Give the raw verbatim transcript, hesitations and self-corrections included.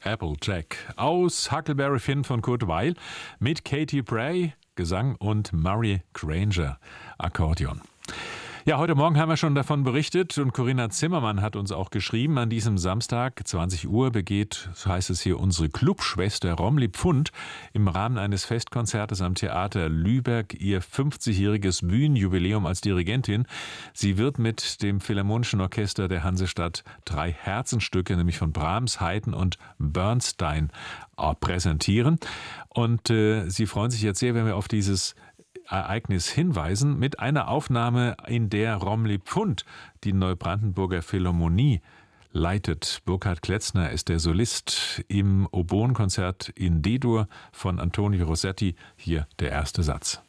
Applejack aus Huckleberry Finn von Kurt Weill mit Katy Bray, Gesang, und Murray Granger, Akkordeon. Ja, heute Morgen haben wir schon davon berichtet und Corinna Zimmermann hat uns auch geschrieben, an diesem Samstag, zwanzig Uhr, begeht, so heißt es hier, unsere Clubschwester Romli Pfund im Rahmen eines Festkonzertes am Theater Lübeck ihr fünfzigjähriges Bühnenjubiläum als Dirigentin. Sie wird mit dem Philharmonischen Orchester der Hansestadt drei Herzenstücke, nämlich von Brahms, Haydn und Bernstein, präsentieren. Und äh, sie freuen sich jetzt sehr, wenn wir auf dieses Ereignis hinweisen, mit einer Aufnahme, in der Romli Pfund die Neubrandenburger Philharmonie leitet. Burkhard Kletzner ist der Solist im Oboenkonzert in D-Dur von Antonio Rossetti. Hier der erste Satz.